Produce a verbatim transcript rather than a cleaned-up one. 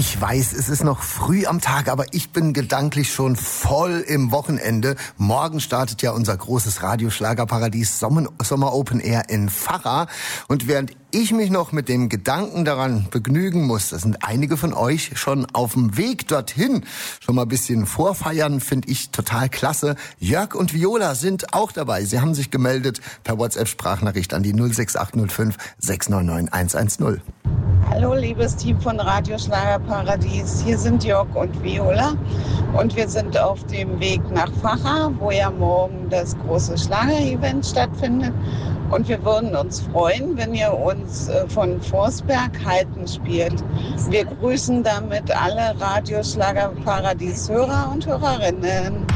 Ich weiß, es ist noch früh am Tag, aber ich bin gedanklich schon voll im Wochenende. Morgen startet ja unser großes Radioschlagerparadies Sommer, Sommer Open Air in Vacha. Und während ich mich noch mit dem Gedanken daran begnügen muss, da sind einige von euch schon auf dem Weg dorthin, schon mal ein bisschen vorfeiern, finde ich total klasse. Jörg und Viola sind auch dabei. Sie haben sich gemeldet per WhatsApp-Sprachnachricht an die null sechs acht null fünf sechs neun neun eins eins null. Hallo liebes Team von Radioschlagerparadies, hier sind Jörg und Viola und wir sind auf dem Weg nach Vacha, wo ja morgen das große Schlager-Event stattfindet. Und wir würden uns freuen, wenn ihr uns von Vorsberg Halten spielt. Wir grüßen damit alle Radioschlagerparadies-Hörer und Hörerinnen.